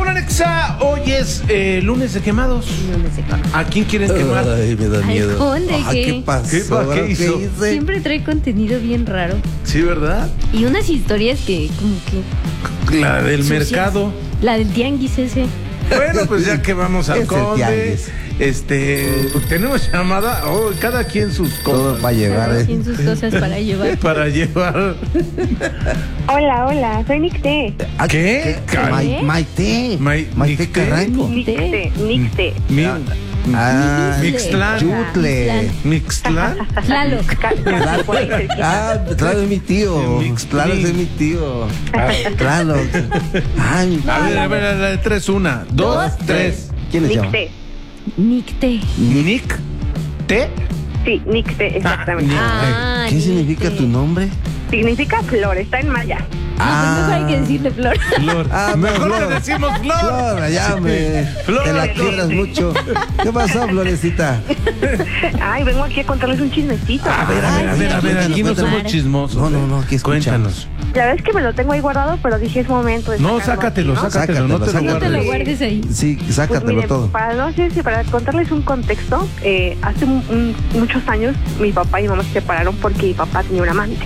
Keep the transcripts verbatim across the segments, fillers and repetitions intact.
Hola, Nexa. Hoy es eh, lunes de quemados. Lunes de quemados. ¿A quién quieren quemar? Ay, me da Ay, miedo. ¿dónde? Ah, ¿Qué? ¿Qué pasó? ¿Qué pa- qué ¿Qué hizo? hice? Siempre trae contenido bien raro. Sí, ¿verdad? Y unas historias que como que... La del sucias. mercado. La del tianguis ese. Bueno, pues ya que vamos al Es el conde. tianguis. Este, tenemos llamada. Oh, cada quien sus Todo cosas va a llegar, Cada ¿eh? quien sus cosas para llevar. para llevar. Hola, hola, soy Nicté. Ah, ¿Qué? Ma- Maite. Ma- Maite Nicté. Carranco. Nicté, Nicté. Mi, Ah, Mixtlán. Chutle. Mixtlán. Tlaloc. Claro. Por ahí cerquita. Ah, claro, es mi tío. Mix- Claro, es mi tío. Claro. Ay, A ver, a ver, a la de tres, una, dos, Dos, tres. ¿quién le llama? Nicté. Nicté. Nick T. Sí, Nicté, exactamente. Ah, ¿Qué significa Nicté. tu nombre? Significa flor, está en maya. No, pues mejor hay que decirle flor. Flor. Ah, Mejor Flor. le decimos Flor. Flor, ya me. Flor. Te la quiebras mucho. ¿Qué pasó, Florecita? Ay, vengo aquí a contarles un chismecito. A ver, a ver, a ver, a ver, aquí no somos chismosos. No, no, no, ¿eh? aquí escuchamos. Cuéntanos. La verdad es que me lo tengo ahí guardado, pero dije es momento de No, sacarlo sácatelo, aquí, ¿no? sácatelo, no te lo Sácatelo, No te lo guardes. guardes ahí. Sí, Pues sácatelo miren, todo. para no sé si para contarles un contexto, eh, hace un- un- muchos años mi papá y mi mamá se separaron porque mi papá tenía un amante.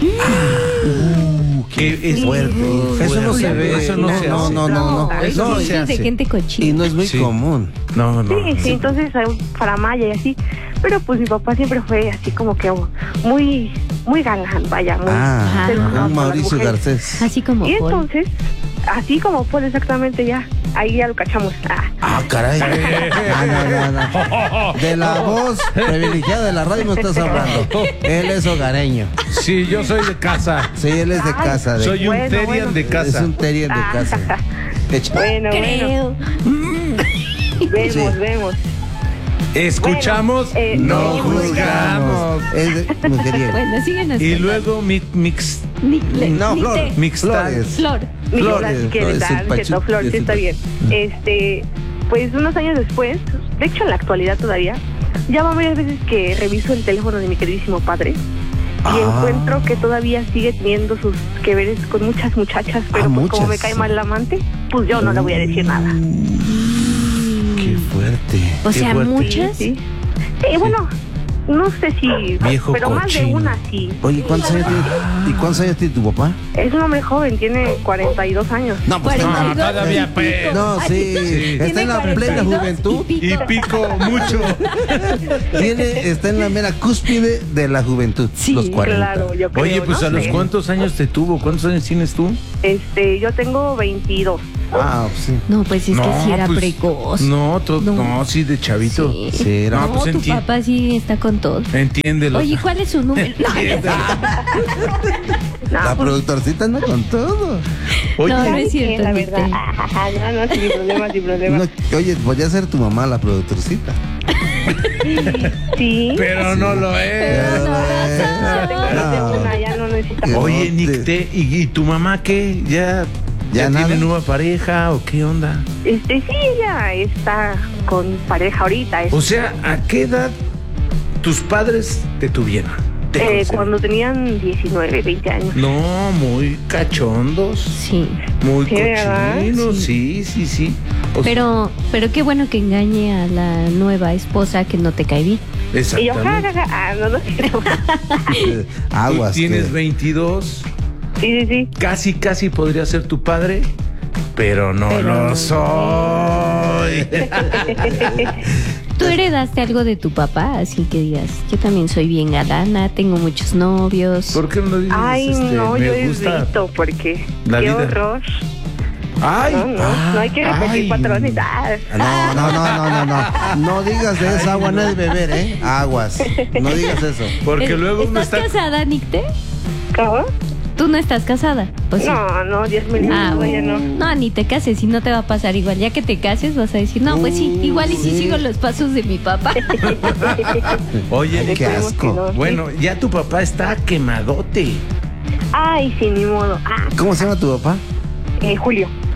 Uh, Que es fuerte. Eso no se ve, eso no, no, se no, hace. no, no, no. Eso no No, se Es hace. de gente Y cochina. no es muy Sí. común. No, no. Sí, sí, entonces eh, faramaya y así. Pero pues mi papá siempre fue así como que muy, muy galán, vaya, muy Ah, seductor un con las Mauricio mujeres. Garcés. Así como Y Paul. entonces, así como Paul exactamente ya, ahí ya lo cachamos. Ah, Ah, caray. No, no, no, no. De la voz privilegiada de la radio no estás hablando. Él es hogareño. Sí, yo soy de casa. Sí, él es de Ay, casa. De, Soy un Bueno, Terian bueno. de es casa. un terrier de Ah. casa. Echa- bueno, bueno, Creo. vemos, Sí. vemos. Escuchamos, Bueno, eh, no sí, juzgamos. Es de mujeriego. Bueno, siguen así. Y luego mi, mix, Ni- le- No, Nicté. Flor. mixtal. Flores. Flor. Mi Flores, Flor, si quieres, Flores, ah, el no es cierto, pachu- Flor, sí es está el- bien. Este, pues unos años después, de hecho en la actualidad todavía, ya van varias veces que reviso el teléfono de mi queridísimo padre y Ah. encuentro que todavía sigue teniendo sus que veres con muchas muchachas, pero Ah, pues como muchas, me cae sí. mal el amante, pues yo no le voy a decir nada. Qué fuerte. O Qué sea, fuerte. muchas. Sí, sí, bueno, no sé si, Viejo pero más de cochino. una sí. Oye, ¿cuántos años tiene, ¿y cuántos años tiene tu papá? Es un hombre joven, tiene cuarenta y dos años. No, pues cuarenta y no, dos todavía, y pico. pues. No, Ay, sí. tiene Está en la cuarenta y plena dos juventud. y pico. Y pico mucho. Tiene, está en la mera cúspide de la juventud. Sí, los cuarenta. Claro, yo creo. Oye, pues ¿no? a los Sí. cuántos años te tuvo, ¿cuántos años tienes tú? Este, yo tengo veintidós. Ah, pues sí. No, pues es que sí era pues, precoz. No, to- no, No. sí, de chavito. Sí. Sí, era- No, No, pues tu enti- papá sí está con todo. Entiéndelo. Oye, ¿cuál es su número? No, No, La pues, productorcita no con todo. Oye, no, no ¿sabe es qué? cierto. La Nicté. verdad. No, no, sin problema, sin problema. No, oye, podría ser tu mamá la productorcita. Sí. pero no lo es. Pero no Eh, la Tengo más de no. una, ya no necesitamos. No Oye, te- Nicté, ¿y, y tu mamá qué? ¿Ya, ¿Ya ya, nada? tiene nueva pareja o qué onda? Este, sí, ella está con pareja ahorita. es- O sea, ¿a qué edad tus padres te tuvieron? Te eh, concedieron. cuando tenían diecinueve, veinte años. No, muy cachondos, Sí. muy Sí, ¿verdad? cochinos, sí, sí, sí. O sea, Pero, pero qué bueno que engañe a la nueva esposa que no te cae bien. Y yo, ja, ja, exactamente. ja, ah, no, no creo. eh, Aguas. Tú tienes que- veintidós, Sí, sí, sí. casi, casi podría ser tu padre, pero no Pero lo no. soy. ¿Tú heredaste algo de tu papá? Así que digas, yo también soy bien galana, tengo muchos novios. ¿Por qué no lo dices? Ay, este, no, me yo gusta. evito porque la qué vida. horror. Ay, No, no, no hay que repetir ay. patrones. Ah, No, no, no, no, no, no. No digas de esa agua, no es beber, ¿eh? Aguas. No digas eso. Porque Eh, luego uno ¿Estás está. casada, Nicté? ¿cómo? ¿Tú no estás casada? Pues sí. No, no, Dios me libre, Ah, vaya, no. no, ni te cases, si no te va a pasar igual. Ya que te cases vas a decir, no, pues sí, igual y sí sí. sigo los pasos de mi papá. Oye, Qué Esperemos asco. que no, sí. bueno, ya tu papá está quemadote. Ay, sí, ni modo. Ah, ¿Cómo se llama tu papá? eh, Julio.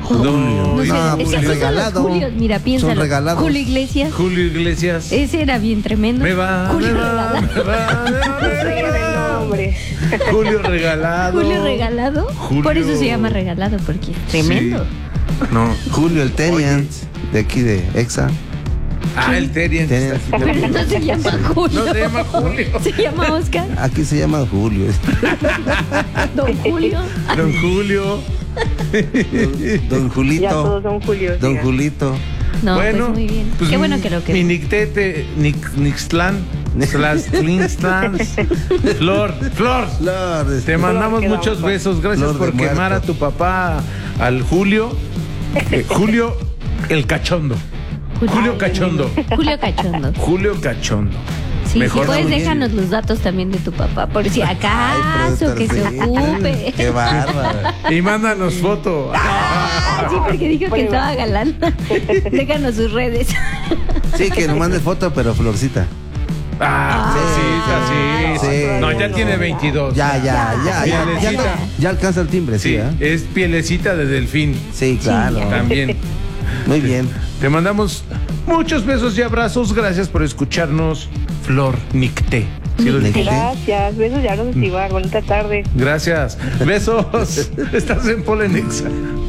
Julio. No sé, Ah, es pues que esos son los regalado. Julios. Mira, Son piénsalo. regalados. Julio Iglesias. Julio Iglesias. Ese era bien tremendo. Me va, Julio me va, regalado. me va, me va, me Traigan el va. nombre. Julio regalado. Julio regalado. Julio. Por eso se llama regalado, porque es tremendo. Sí. No. Julio el Teniant, de aquí de Exa. Ah, el Terrien. Teniant. Pero no se llama Julio. No se llama Julio. Se llama Oscar. Aquí se llama Julio. Don Julio. Don Julio. Don Ya Julito. todos son Julios. Don digan. Julito. No, Bueno, pues muy bien. pues Qué bueno mi- que lo Mi que. Nictete, Nic- Nixtlán, Tlaxtlán, Flor, Flor. Flor, Te este, mandamos quedamos, muchos pues. besos. Gracias Flor de por quemar a muerto. tu papá, al Julio. Eh, Julio el cachondo. Julio Cachondo. Julio Cachondo. Julio Cachondo. Sí, Mejor si puedes, muy bien. déjanos los datos también de tu papá, por si acaso que se productorcita. ocupe. Qué bárbaro. Y mándanos foto. Ah, sí, porque dijo que estaba galán. Déjanos sus redes. Sí, que nos mande foto, pero Florcita. Ah, sí, sí, sí. Sí. No, ya tiene veintidós. Ya, ya, ya. Ya, ya, Pielecita. ya alcanza el timbre, sí, Sí, ¿eh? es pielecita de delfín. Sí, claro. ya. También. Muy bien. Te mandamos muchos besos y abrazos. Gracias por escucharnos, Flor Nicté. ¿Sí lo dije? Gracias. Besos, ya los igual. Bonita tarde. Gracias. Besos. Estás en Polenexa.